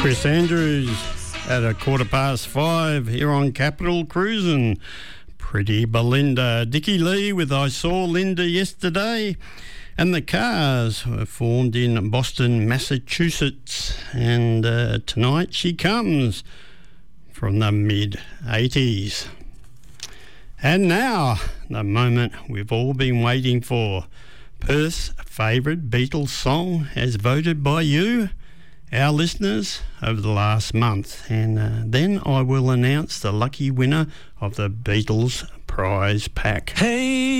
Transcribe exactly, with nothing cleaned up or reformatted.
Chris Andrews at a quarter past five here on Capital Cruisin'. Pretty Belinda. Dickie Lee with I Saw Linda Yesterday. And the Cars were formed in Boston, Massachusetts. And uh, Tonight She Comes from the mid eighties. And now, the moment we've all been waiting for. Perth's favourite Beatles song as voted by you, our listeners, over the last month. And uh, then I will announce the lucky winner of the Beatles prize pack. Hey!